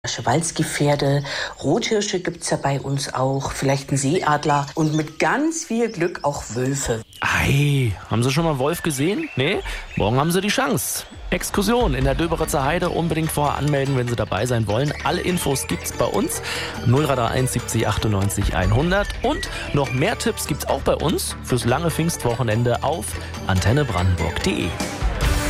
Schawalski-Pferde, Rothirsche gibt's ja bei uns auch, vielleicht einen Seeadler und mit ganz viel Glück auch Wölfe. Ei, haben Sie schon mal einen Wolf gesehen? Nee? Morgen haben Sie die Chance. Exkursion in der Döberitzer Heide. Unbedingt vorher anmelden, wenn Sie dabei sein wollen. Alle Infos gibt's bei uns. 0331 70 98 100. Und noch mehr Tipps gibt's auch bei uns fürs lange Pfingstwochenende auf antennebrandenburg.de.